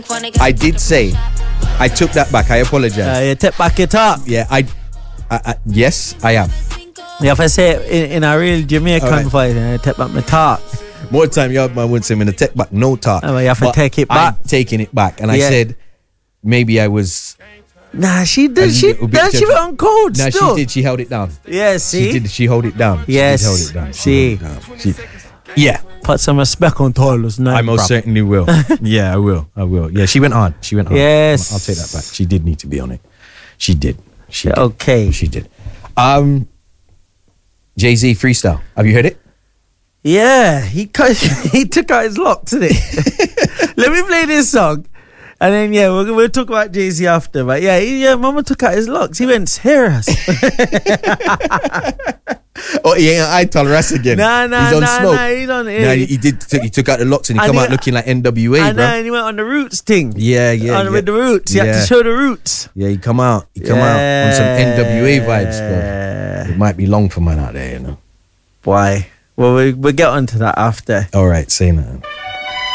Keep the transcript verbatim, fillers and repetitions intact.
I did say, I took that back. I apologize. Uh, you take back your talk. Yeah, I, I, I yes, I am. You have to say it in, in a real Jamaican All right. voice. I take back my talk. More time, your man would say, I'm going to take back no talk. Oh, you have to But take it back. I'm taking it back. And I Yeah. said, maybe I was. Nah, she a did. She little bit then she judgy. went on code No, still. she did. She held it down. Yeah, see? She did. She held it down. Yes. She did hold it down. She See. held it down. She, yeah. Put some respect on Tyler's name. I most bruv. certainly will. Yeah, I will. I will. Yeah, she went on. She went on. Yes. I'll take that back. She did need to be on it. She did. She Yeah, did. okay. She did. Um, Jay-Z freestyle. Have you heard it? Yeah, he cut, he took out his locks, didn't he? Let me play this song. And then, yeah, we'll, we'll talk about Jay-Z after. But yeah, he, yeah, Mama took out his locks. He went serious. Oh, he ain't I tolerance again. Nah, nah, He's on nah, smoke. nah, he's on it. Nah, he, he did. He took out the locks and he And come he- out looking like N W A, I know, bro. and he went on the roots thing. Yeah, yeah, on, yeah. With the roots. He had Yeah. to show the roots. Yeah, he come out. He come out on some N W A vibes, bro. It might be long for man out there, you know. Why? Well, we, we'll get onto that after. All right, say that.